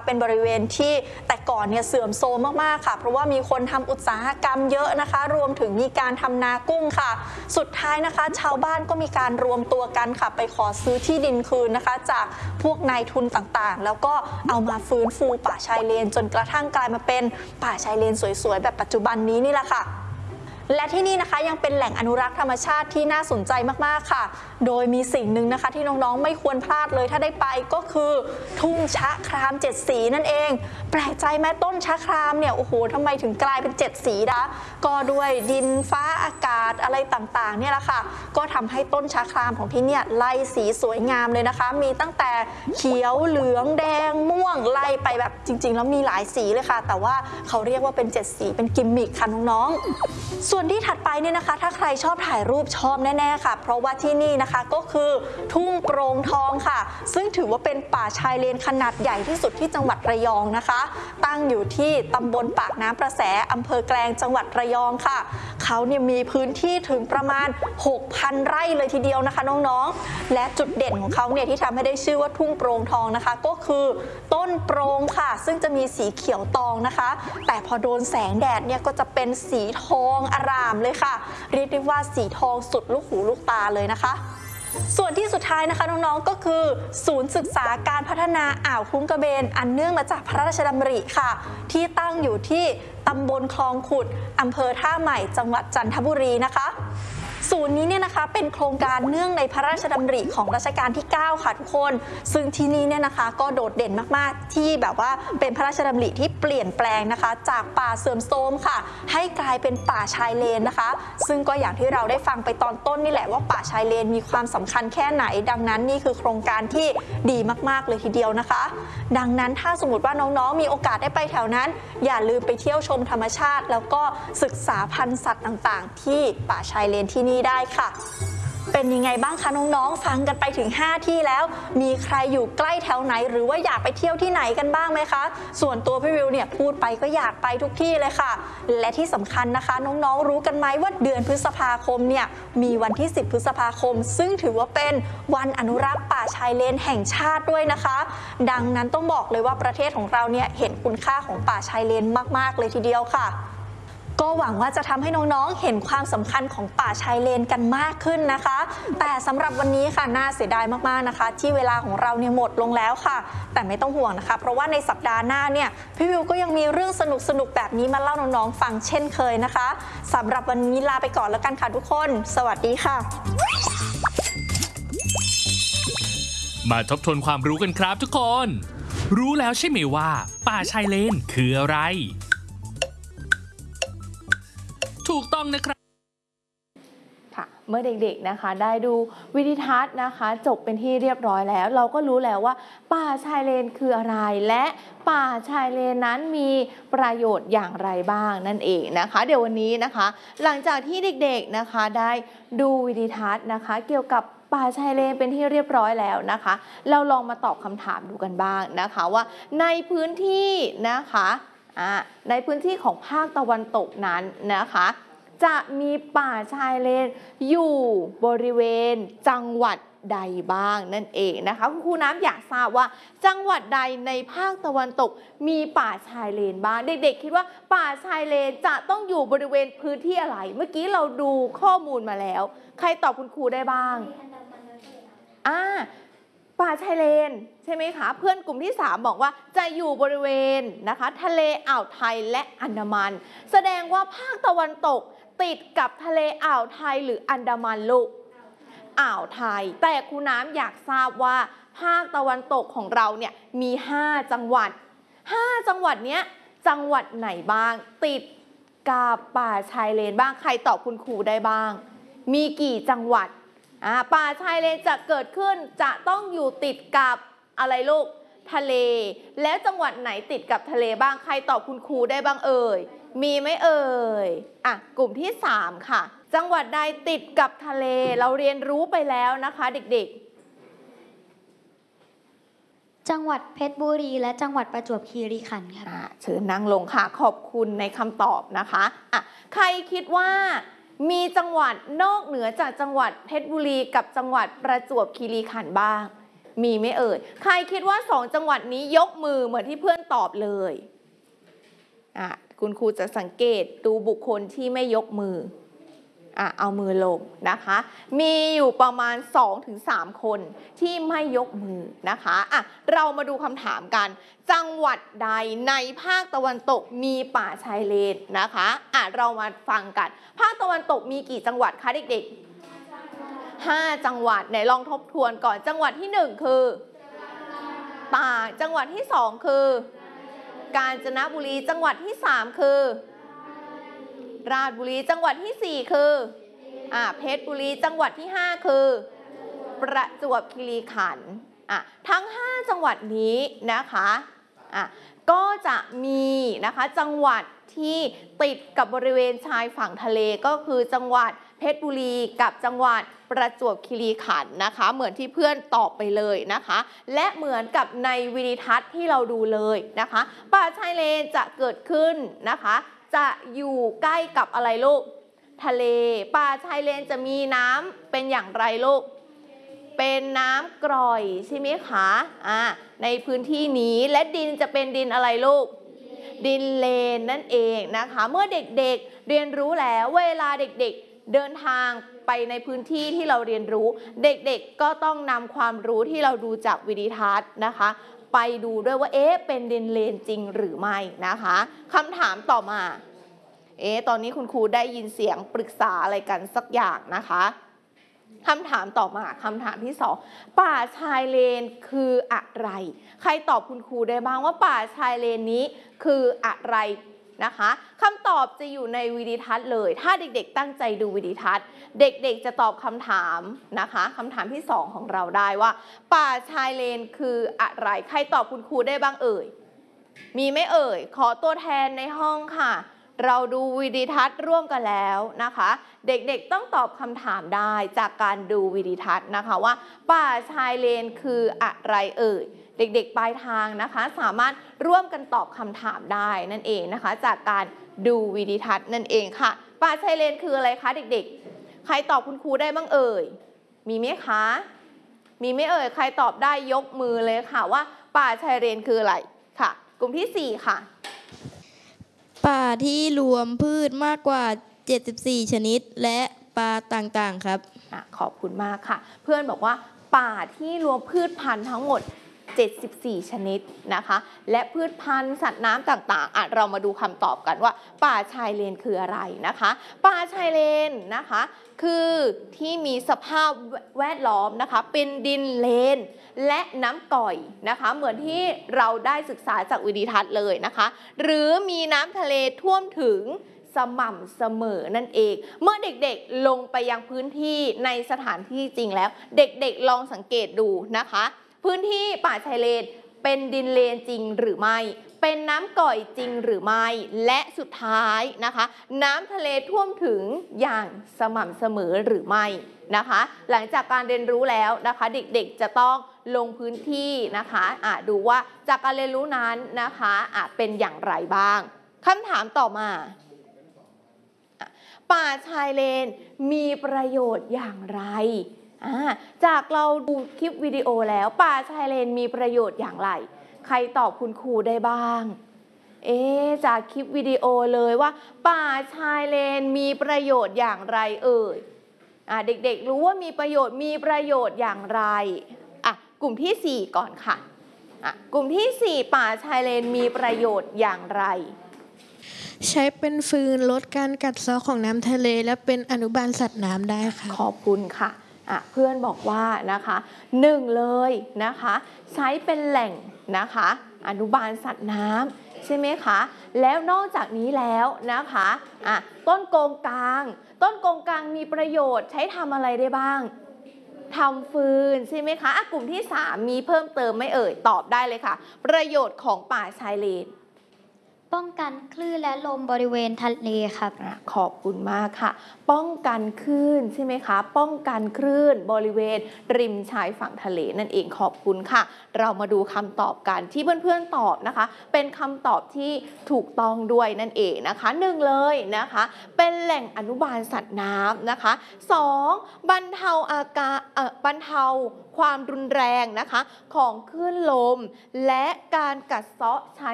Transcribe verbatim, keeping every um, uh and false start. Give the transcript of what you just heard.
เป็นบริเวณที่แต่ก่อนเนี่ยเสื่อมโทรมมากๆค่ะเพราะว่ามีคนทำอุตสาหกรรมเยอะนะคะรวมถึงมีการทำนากุ้งค่ะสุดท้ายนะคะชาวบ้านก็มีการรวมตัวกันค่ะไปขอซื้อที่ดินคืนนะคะจากพวกนายทุนต่างๆแล้วก็เอามาฟื้นฟูป่าชายเลนจนกระทั่งกลายมาเป็นป่าชายเลนสวยๆแบบปัจจุบันนี้นี่แหละค่ะและที่นี่นะคะยังเป็นแหล่งอนุรักษ์ธรรมชาติที่น่าสนใจมากๆค่ะโดยมีสิ่งหนึ่งนะคะที่น้องๆไม่ควรพลาดเลยถ้าได้ไปก็คือทุ่งชะครามเจ็ดสีนั่นเองแปลกใจไหมต้นชะครามเนี่ยโอ้โหทำไมถึงกลายเป็นเจ็ดสีนะก็ด้วยดินฟ้าอากาศอะไรต่างๆเนี่ยแหละค่ะก็ทำให้ต้นชะครามของที่เนี่ยไล่สีสวยงามเลยนะคะมีตั้งแต่เขียวเหลืองแดงม่วงไล่ไปแบบจริงๆแล้วมีหลายสีเลยค่ะแต่ว่าเขาเรียกว่าเป็นเจ็ดสีเป็นกิมมิคค่ะน้องๆส่วนที่ถัดไปเนี่ยนะคะถ้าใครชอบถ่ายรูปชอบแน่ๆค่ะเพราะว่าที่นี่นะคะก็คือทุ่งโปร่งทองค่ะซึ่งถือว่าเป็นป่าชายเลนขนาดใหญ่ที่สุดที่จังหวัดระยองนะคะตั้งอยู่ที่ตำบลปากน้ำประแสอำเภอแกลงจังหวัดระยองค่ะเขาเนี่ยมีพื้นที่ถึงประมาณ หกพัน ไร่เลยทีเดียวนะคะน้องๆและจุดเด่นของเขาเนี่ยที่ทำให้ได้ชื่อว่าทุ่งโปร่งทองนะคะก็คือต้นโปร่งค่ะซึ่งจะมีสีเขียวตองนะคะแต่พอโดนแสงแดดเนี่ยก็จะเป็นสีทองอร่ามเลยค่ะเรียกได้ว่าสีทองสุดลูกหูลูกตาเลยนะคะส่วนที่สุดท้ายนะคะน้องๆก็คือศูนย์ศึกษาการพัฒนาอ่าวคุ้งกระเบนอันเนื่องมาจากพระราชดำริค่ะที่ตั้งอยู่ที่ตำบลคลองขุดอำเภอท่าใหม่จังหวัดจันทบุรีนะคะศูนย์นี้เนี่ยนะคะเป็นโครงการเนื่องในพระราชดำริของรัชกาลที่เก้าค่ะทุกคนซึ่งที่นี่เนี่ยนะคะก็โดดเด่นมากๆที่แบบว่าเป็นพระราชดำริที่เปลี่ยนแปลงนะคะจากป่าเสื่อมโทรมค่ะให้กลายเป็นป่าชายเลนนะคะซึ่งก็อย่างที่เราได้ฟังไปตอนต้นนี่แหละว่าป่าชายเลนมีความสำคัญแค่ไหนดังนั้นนี่คือโครงการที่ดีมากๆเลยทีเดียวนะคะดังนั้นถ้าสมมติว่าน้องๆมีโอกาสได้ไปแถวนั้นอย่าลืมไปเที่ยวชมธรรมชาติแล้วก็ศึกษาพันธุ์สัตว์ต่างๆที่ป่าชายเลนที่นี่ได้ค่ะเป็นยังไงบ้างคะน้องๆฟังกันไปถึงห้าที่แล้วมีใครอยู่ใกล้แถวไหนหรือว่าอยากไปเที่ยวที่ไหนกันบ้างไหมคะส่วนตัวพี่วิวเนี่ยพูดไปก็อยากไปทุกที่เลยค่ะและที่สำคัญนะคะน้องๆรู้กันไหมว่าเดือนพฤษภาคมเนี่ยมีวันที่สิบพฤษภาคมซึ่งถือว่าเป็นวันอนุรักษ์ป่าชายเลนแห่งชาติด้วยนะคะดังนั้นต้องบอกเลยว่าประเทศของเราเนี่ยเห็นคุณค่าของป่าชายเลนมากๆเลยทีเดียวค่ะก็หวังว่าจะทำให้น้องๆเห็นความสำคัญของป่าชายเลนกันมากขึ้นนะคะแต่สำหรับวันนี้ค่ะน่าเสียดายมากๆนะคะที่เวลาของเราเนี่ยหมดลงแล้วค่ะแต่ไม่ต้องห่วงนะคะเพราะว่าในสัปดาห์หน้าเนี่ยพี่วิวก็ยังมีเรื่องสนุกๆแบบนี้มาเล่าน้องๆฟังเช่นเคยนะคะสำหรับวันนี้ลาไปก่อนแล้วกันค่ะทุกคนสวัสดีค่ะมาทบทวนความรู้กันครับทุกคนรู้แล้วใช่ไหมว่าป่าชายเลนคืออะไรถูกต้องนะครับค่ะเมื่อเด็กๆนะคะได้ดูวิดีทัศน์นะคะจบเป็นที่เรียบร้อยแล้วเราก็รู้แล้วว่าป่าชายเลนคืออะไรและป่าชายเลนนั้นมีประโยชน์อย่างไรบ้างนั่นเองนะคะเดี๋ยววันนี้นะคะหลังจากที่เด็กๆนะคะได้ดูวิดีทัศน์นะคะเกี่ยวกับป่าชายเลนเป็นที่เรียบร้อยแล้วนะคะเราลองมาตอบคำถามดูกันบ้างนะคะว่าในพื้นที่นะคะในพื้นที่ของภาคตะวันตกนั้นนะคะจะมีป่าชายเลนอยู่บริเวณจังหวัดใดบ้างนั่นเองนะคะคุณครูน้ำอยากทราบว่าจังหวัดใดในภาคตะวันตกมีป่าชายเลนบ้างเด็กๆคิดว่าป่าชายเลนจะต้องอยู่บริเวณพื้นที่อะไรเมื่อกี้เราดูข้อมูลมาแล้วใครตอบคุณครูได้บ้างอ่าป่าชายเลนใช่ไหมคะเพื่อนกลุ่มที่สามบอกว่าจะอยู่บริเวณนะคะทะเลอ่าวไทยและอันดามันแสดงว่าภาคตะวันตกติดกับทะเลอ่าวไทยหรืออันดามันลูกอ่าวไทยแต่ครูน้ำอยากทราบว่าภาคตะวันตกของเราเนี่ยมีห้าจังหวัดห้าจังหวัดเนี้ยจังหวัดไหนบ้างติดกับป่าชายเลนบ้างใครตอบคุณครูได้บ้างมีกี่จังหวัดอ่าป่าชายเลนจะเกิดขึ้นจะต้องอยู่ติดกับอะไรลูกทะเลแล้วจังหวัดไหนติดกับทะเลบ้างใครตอบคุณครูได้บ้างเอ่ยมีไหมเอ่ยอ่ะกลุ่มที่สามค่ะจังหวัดใดติดกับทะเลเราเรียนรู้ไปแล้วนะคะเด็กๆจังหวัดเพชรบุรีและจังหวัดประจวบคีรีขันธ์ค่ะเชิญนั่งลงค่ะขอบคุณในคำตอบนะคะอ่ะใครคิดว่ามีจังหวัดนอกเหนือจากจังหวัดเพชรบุรีกับจังหวัดประจวบคีรีขันธ์บ้างมีไหมเอ่ยใครคิดว่าสองจังหวัดนี้ยกมือเหมือนที่เพื่อนตอบเลยอ่ะคุณครูจะสังเกตดูบุคคลที่ไม่ยกมืออ่ะเอามือลงนะคะมีอยู่ประมาณ สองถึงสาม คนที่ไม่ยกมือนะคะอ่ะเรามาดูคำถามกันจังหวัดใดในภาคตะวันตกมีป่าชายเลนนะคะอ่ะเรามาฟังกันภาคตะวันตกมีกี่จังหวัดคะเด็กๆห้าจังหวัดไหนลองทบทวนก่อนจังหวัดที่หนึ่งคือตากจังหวัดที่สองคือกาญจนบุรีจังหวัดที่สามคือราชบุรีจังหวัดที่สี่คืออ่าเพชรบุรีจังหวัดที่ห้าคือประจวบคีรีขันธ์อ่ะทั้งห้าจังหวัดนี้นะคะอ่ะก็จะมีนะคะจังหวัดที่ติดกับบริเวณชายฝั่งทะเลก็คือจังหวัดเพชรบุรีกับจังหวัดประจวบคีรีขันธ์นะคะเหมือนที่เพื่อนตอบไปเลยนะคะและเหมือนกับในวิดีทัศน์ที่เราดูเลยนะคะป่าชายเลนจะเกิดขึ้นนะคะจะอยู่ใกล้กับอะไรลูกทะเลป่าชายเลนจะมีน้ำเป็นอย่างไรลูกเป็นน้ำกร่อยใช่ไหมคะอ่าในพื้นที่นี้และดินจะเป็นดินอะไรลูกดินเลนนั่นเองนะคะเมื่อเด็กๆเรียนรู้แล้วเวลาเด็กๆเดินทางไปในพื้นที่ที่เราเรียนรู้เด็กๆก็ต้องนำความรู้ที่เราดูจากวิดีทัศน์นะคะไปดูด้วยว่าเอ๊ะเป็นดินเลนจริงหรือไม่นะคะคำถามต่อมาเอ๊ะตอนนี้คุณครูได้ยินเสียงปรึกษาอะไรกันสักอย่างนะคะคำถามต่อมาคำถามที่สองป่าชายเลนคืออะไรใครตอบคุณครูได้บ้างว่าป่าชายเลนนี้คืออะไรนะคะคำตอบจะอยู่ในวิดีทัศน์เลยถ้าเด็กๆตั้งใจดูวิดีทัศน์เด็กๆจะตอบคำถามนะคะคำถามที่สองของเราได้ว่าป่าชายเลนคืออะไรใครตอบคุณครูได้บ้างเอ่ยมีไหมเอ่ยขอตัวแทนในห้องค่ะเราดูวิดีทัศน์ร่วมกันแล้วนะคะเด็กๆต้องตอบคำถามได้จากการดูวิดีทัศน์นะคะว่าป่าชายเลนคืออะไรเอ่ยเด็กๆปลายทางนะคะสามารถร่วมกันตอบคำถามได้นั่นเองนะคะจากการดูวิดีทัศน์นั่นเองค่ะป่าชายเลนคืออะไรคะเด็กๆใครตอบคุณครูได้บ้างเอ่ยมีไหมคะมีไหมเอ่ยใครตอบได้ยกมือเลยค่ะว่าป่าชายเลนคืออะไรค่ะกลุ่มที่สี่ค่ะป่าที่รวมพืชมากกว่าเจ็ดสิบสี่ชนิดและปลาต่างๆครับอ่ะขอบคุณมากค่ะเพื่อนบอกว่าป่าที่รวมพืชพันธุ์ทั้งหมดเจ็ดสิบสี่ชนิดนะคะและพืชพันธุ์สัตว์น้ำต่างๆอ่ะเรามาดูคำตอบกันว่าป่าชายเลนคืออะไรนะคะป่าชายเลนนะคะคือที่มีสภาพแวดล้อมนะคะเป็นดินเลนและน้ำก่อยนะคะเหมือนที่เราได้ศึกษาจากวิดีทัศน์เลยนะคะหรือมีน้ำทะเลท่วมถึงสม่ำเสมอนั่นเองเมื่อเด็กๆลงไปยังพื้นที่ในสถานที่จริงแล้วเด็กๆลองสังเกตดูนะคะพื้นที่ป่าชายเลนเป็นดินเลนจริงหรือไม่เป็นน้ำก่อยจริงหรือไม่และสุดท้ายนะคะน้ำทะเลท่วมถึงอย่างสม่ำเสมอหรือไม่นะคะหลังจากการเรียนรู้แล้วนะคะเด็กๆจะต้องลงพื้นที่นะคะอ่ะดูว่าจากการเรียนรู้นั้นนะคะอ่ะเป็นอย่างไรบ้างคำถามต่อมาป่าชายเลนมีประโยชน์อย่างไรจากเราดูคลิปวิดีโอแล้วป่าชายเลนมีประโยชน์อย่างไรใครตอบคุณครูได้บ้างเอ๊จากคลิปวิดีโอเลยว่าป่าชายเลนมีประโยชน์อย่างไรเอ่ยอ่ะเด็กๆรู้ว่ามีประโยชน์มีประโยชน์อย่างไรอ่ะกลุ่มที่สี่ก่อนค่ะอ่ะกลุ่มที่สี่ป่าชายเลนมีประโยชน์อย่างไรใช้เป็นฟืนลดการกัดเซาะของน้ำทะเลและเป็นอนุบาลสัตว์น้ำได้ค่ะขอบคุณค่ะอ่ะเพื่อนบอกว่านะคะหนึ่งเลยนะคะใช้เป็นแหล่งนะคะอนุบาลสัตว์น้ำใช่ไหมคะแล้วนอกจากนี้แล้วนะคะอ่ะต้นโกงกลางต้นโกงกลางมีประโยชน์ใช้ทำอะไรได้บ้างทำฟืนใช่ไหมคะอ่ะกลุ่มที่สามมีเพิ่มเติมไหมเอ่ยตอบได้เลยค่ะประโยชน์ของป่าชายเลนป้องกันคลื่นและลมบริเวณทะเลครับอ่ะขอบคุณมากค่ะ ป้องกันคลื่นใช่ไหมคะ ป้องกันคลื่นบริเวณริมชายฝั่งทะเลนั่นเองขอบคุณค่ะ เรามาดูคำตอบกันที่เพื่อนๆตอบนะคะ เป็นคำตอบที่ถูกต้องด้วยนั่นเองนะคะหนึ่งเลยนะคะ เป็นแหล่งอนุบาลสัตว์น้ำนะคะสองบรรเทาอาการเอ่อบรรเทาความรุนแรงนะคะของคลื่นลมและการกัดเซาะชาย